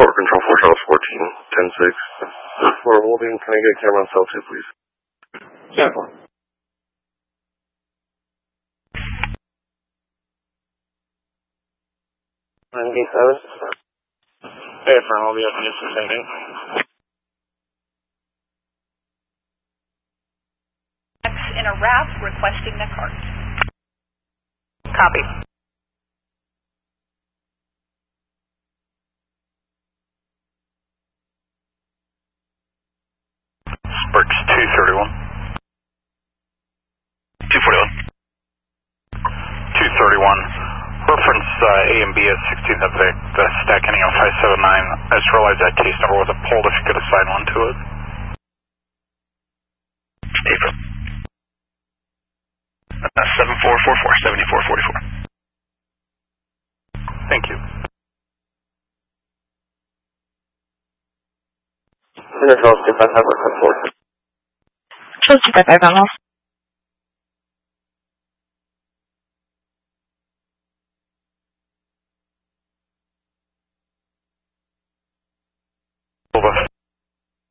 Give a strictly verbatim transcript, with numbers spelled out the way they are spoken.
Corporate Control four, Charles fourteen, ten six. We're holding. Can I get a camera on cell two, please? Yeah. ninety-seven. Hey, for all the evidence for sending. In a raft requesting the cart. Copy. Sparks two thirty-one. two forty-one. two thirty-one. Reference uh, A and B at sixteen of the, the stack ending on five seven nine. I just realized that case number was a pulled if you could assign one to it. April. Uh, seven four four four, seventy-four forty-four. Thank you. Charles two five five, request four. Charles two five five, I'm off.